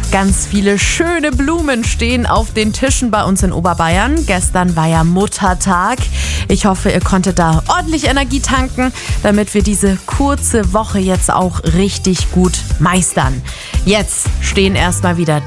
Ganz viele schöne Blumen stehen auf den Tischen bei uns in Oberbayern. Gestern war ja Muttertag. Ich hoffe, ihr konntet da ordentlich Energie tanken, damit wir diese kurze Woche jetzt auch richtig gut meistern. Jetzt stehen erstmal wieder